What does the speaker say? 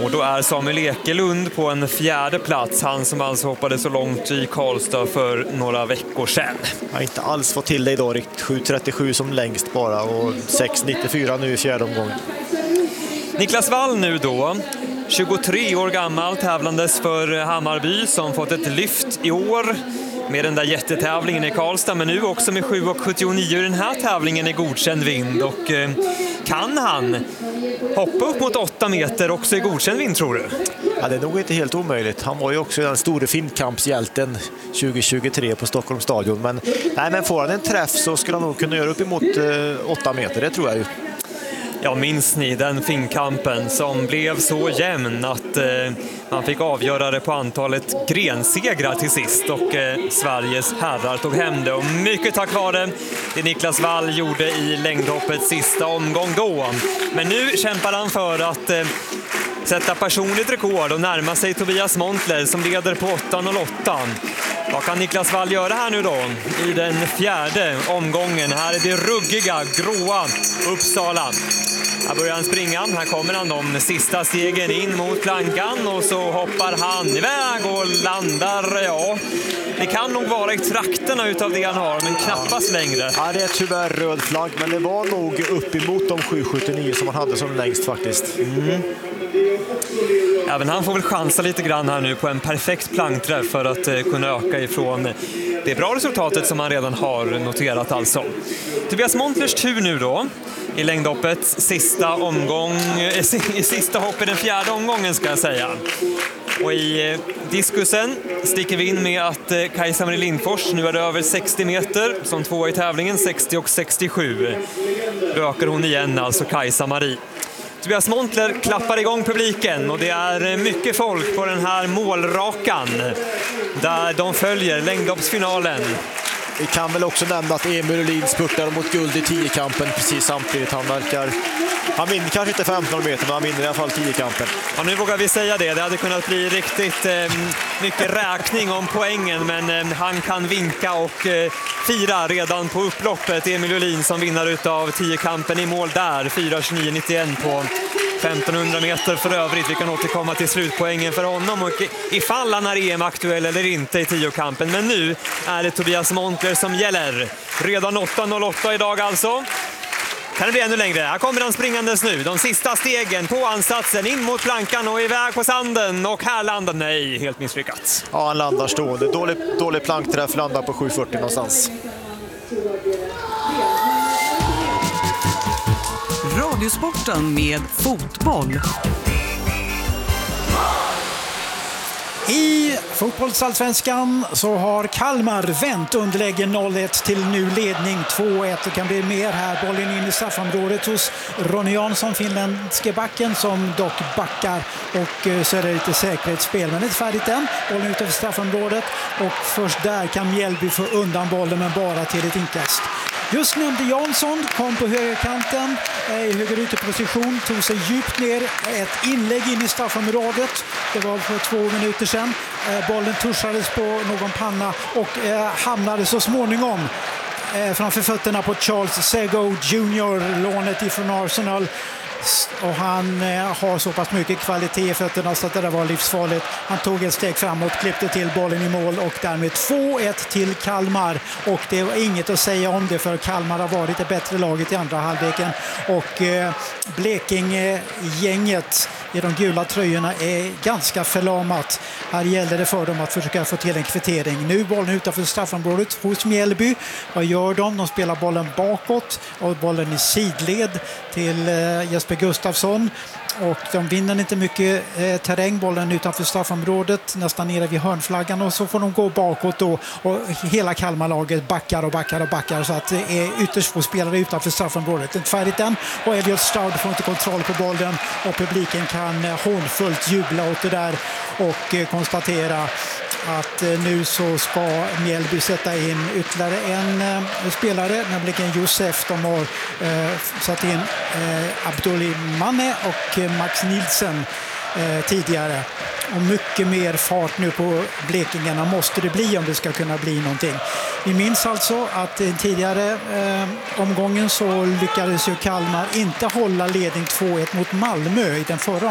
Och då är Samuel Ekelund på en 4:e plats. Han som alltså hoppade så långt i Karlstad för några veckor sedan. Jag har inte alls fått till det idag, riktigt 7:37 som längst bara och 6:94 nu i 4:e omgången. Niklas Wall nu då, 23 år gammal, tävlandes för Hammarby som fått ett lyft i år med den där jättetävlingen i Karlstad, men nu också med 7,79 i den här tävlingen i godkänd vind. Och kan han hoppa upp mot 8 meter också i godkänd vind, tror du? Ja, det är nog inte helt omöjligt. Han var ju också den stora finkampshjälten 2023 på Stockholms stadion. Men får han en träff så skulle han nog kunna göra upp emot 8 meter, det tror jag ju. Ja, minns ni den finkampen som blev så jämn att man fick avgöra det på antalet grensegrar till sist, och Sveriges herrar tog hem det. Och mycket tack vare det Niklas Wall gjorde i längdhoppets sista omgång då. Men nu kämpar han för att sätta personligt rekord och närma sig Tobias Montler som leder på 8:08. Vad kan Niklas Wall göra här nu då i den 4:e omgången? Här är det ruggiga, gråa Uppsala. Här börjar han springa, här kommer han de sista stegen in mot plankan och så hoppar han iväg och landar, ja. Det kan nog vara i trakterna utav det han har, men knappast längre. Ja, det är tyvärr röd flagg, men det var nog uppemot de 7,79 som han hade som längst faktiskt. Även han får väl chansa lite grann här nu på en perfekt plankträff för att kunna öka ifrån det bra resultatet som han redan har noterat alltså. Tobias Montlers tur nu då i längdhoppets sista omgång, i sista hopp i den 4:e omgången ska jag säga. Och i diskusen sticker vi in med att Kajsa-Marie Lindfors nu är det över 60 meter som tvåa i tävlingen, 60 och 67. Då ökar hon igen, alltså Kajsa-Marie. Tobias Montler klappar igång publiken och det är mycket folk på den här målrakan där de följer längdhoppsfinalen. Vi kan väl också nämna att Emil Ullin spurtar mot guld i 10-kampen precis samtidigt. Han vinner kanske inte 15 meter, men han vinner i alla fall 10-kampen. Ja, nu vågar vi säga det. Det hade kunnat bli riktigt mycket räkning om poängen, men han kan vinka och fira redan på upploppet. Emil Ullin som vinnare utav 10-kampen i mål där, 4:29,91 på 1500 meter för övrigt. Vi kan återkomma till slutpoängen för honom och ifall han är EM-aktuell eller inte i 10-kampen. Men nu är det Tobias Montler som gäller. Redan 8:08 idag alltså. Kan det bli ännu längre? Här kommer han springandes nu. De sista stegen på ansatsen in mot plankan och iväg på sanden. Och här landar, nej, helt misslyckat. Ja, han landar stående. Dålig plankträff, landar på 7:40 någonstans. Radiosporten med fotboll. I fotbollsallsvenskan så har Kalmar vänt underläge 0-1 till nu ledning 2-1. Det kan bli mer här. Bollen in i straffområdet hos Ronny Jansson, finländske backen, som dock backar. Och så är det lite säkerhetsspel, men det är inte färdigt än. Bollen ut över straffområdet och först där kan Mjällby få undan bollen, men bara till ett inkast. Just nämnde Jansson, kom på högerkanten i högerytterposition, tog sig djupt ner, ett inlägg in i straffområdet. Det var för 2 minuter sedan. Bollen tuschades på någon panna och hamnade så småningom framför fötterna på Charles Sego Jr., lånet ifrån Arsenal. Och han har så pass mycket kvalitet i fötterna så att det där var livsfarligt. Han tog ett steg framåt, klippte till bollen i mål och därmed 2-1 till Kalmar. Och det var inget att säga om det, för Kalmar har varit det bättre laget i andra halvleken. Och Blekinge-gänget i de gula tröjorna är ganska förlamat. Här gäller det för dem att försöka få till en kvittering. Nu bollen utanför straffområdet hos Mjällby. Vad gör de? De spelar bollen bakåt och bollen i sidled till Jesper Gustafsson. Och de vinner inte mycket terräng, bollen utanför straffområdet, nästan nere vid hörnflaggan, och så får de gå bakåt då, och hela Kalmarlaget backar så att det är ytterst få spelare utanför straffområdet. Det är inte färdigt än och Elliot Stroud får inte kontroll på bollen och publiken kan hånfullt jubla åt det där och konstatera att nu så ska Mjällby sätta in ytterligare en spelare, nämligen Josef. De har satt in Abdullimane och Max Nilsen tidigare. Och mycket mer fart nu på Blekingarna måste det bli om det ska kunna bli någonting. Vi minns alltså att i tidigare omgången så lyckades ju Kalmar inte hålla ledning 2-1 mot Malmö i den förra